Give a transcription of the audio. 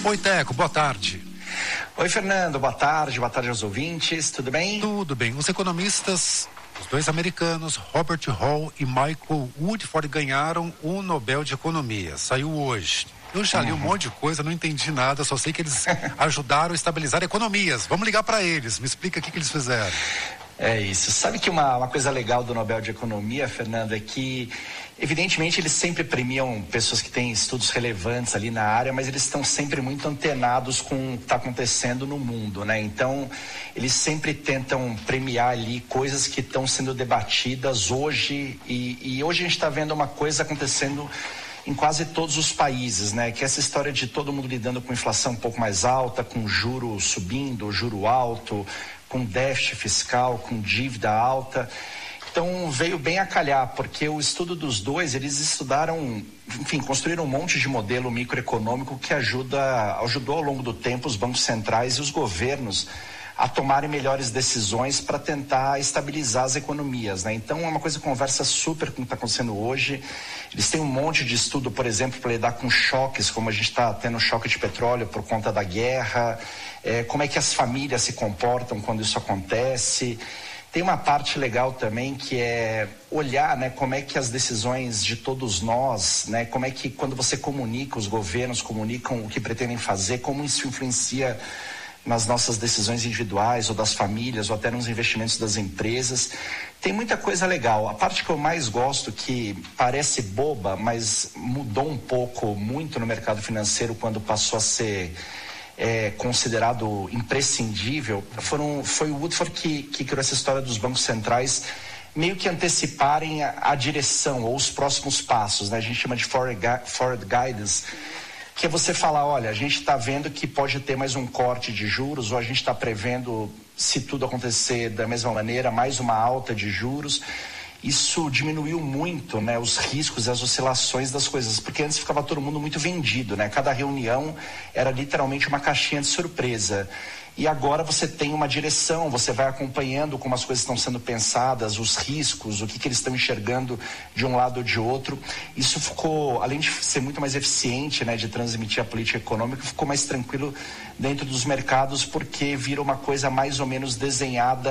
Oi, Teco, boa tarde. Oi, Fernando, boa tarde aos ouvintes, tudo bem? Tudo bem. Os economistas, os dois americanos, Robert Hall e Michael Woodford, ganharam o Nobel de Economia. Saiu hoje. Eu já li um monte de coisa, não entendi nada, só sei que eles ajudaram a estabilizar economias. Vamos ligar para eles, me explica o que eles fizeram. É isso. Sabe que uma coisa legal do Nobel de Economia, Fernando, é que, evidentemente, eles sempre premiam pessoas que têm estudos relevantes ali na área, mas eles estão sempre muito antenados com o que está acontecendo no mundo, né? Então, eles sempre tentam premiar ali coisas que estão sendo debatidas hoje, e hoje a gente está vendo uma coisa acontecendo em quase todos os países, né? Que é essa história de todo mundo lidando com inflação um pouco mais alta, com juro subindo, juro alto, com déficit fiscal, com dívida alta. Então veio bem a calhar, porque o estudo dos dois, eles estudaram, enfim, construíram um monte de modelo microeconômico que ajudou ao longo do tempo os bancos centrais e os governos a tomarem melhores decisões para tentar estabilizar as economias, né? Então é uma coisa que conversa super com o que está acontecendo hoje. Eles têm um monte de estudo, por exemplo, para lidar com choques, como a gente está tendo choque de petróleo por conta da guerra, como é que as famílias se comportam quando isso acontece. Tem uma parte legal também que é olhar, né, como é que as decisões de todos nós, né, como é que quando você comunica, os governos comunicam o que pretendem fazer, como isso influencia nas nossas decisões individuais ou das famílias ou até nos investimentos das empresas. Tem muita coisa legal. A parte que eu mais gosto, que parece boba, mas mudou um pouco, muito no mercado financeiro quando passou a ser considerado imprescindível, foi o Woodford que criou essa história dos bancos centrais meio que anteciparem a direção ou os próximos passos, né? A gente chama de forward guidance, que é você falar, olha, a gente está vendo que pode ter mais um corte de juros, ou a gente está prevendo, se tudo acontecer da mesma maneira, mais uma alta de juros. Isso diminuiu muito, né, os riscos e as oscilações das coisas, porque antes ficava todo mundo muito vendido, né? Cada reunião era literalmente uma caixinha de surpresa. E agora você tem uma direção, você vai acompanhando como as coisas estão sendo pensadas, os riscos, o que eles estão enxergando de um lado ou de outro. Isso ficou, além de ser muito mais eficiente, né, de transmitir a política econômica, ficou mais tranquilo dentro dos mercados, porque vira uma coisa mais ou menos desenhada